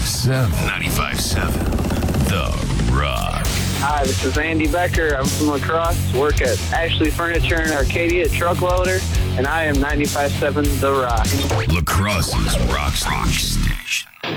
95.7. 95.7. The Rock. Hi, this is Andy Becker. I'm from La Crosse, work at Ashley Furniture in Arcadia, truck loader, and I am 95.7 The Rock. La Crosse's rock station.